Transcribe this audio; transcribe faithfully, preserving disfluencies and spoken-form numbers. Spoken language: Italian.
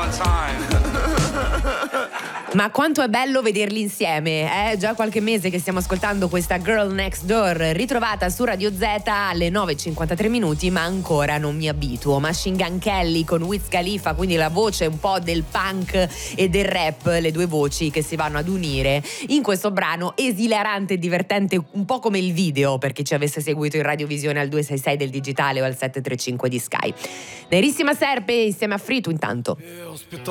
Ma quanto è bello vederli insieme, è eh? Già qualche mese che stiamo ascoltando questa Girl Next Door, ritrovata su Radio Z alle nove e cinquantatré minuti, ma ancora non mi abituo. Machine Gun Kelly con Wiz Khalifa, quindi la voce un po' del punk e del rap, le due voci che si vanno ad unire in questo brano esilarante e divertente, un po' come il video per chi ci avesse seguito in radiovisione al due sei sei del digitale o al sette tre cinque di Sky. Nerissima Serpe insieme a Fritu intanto.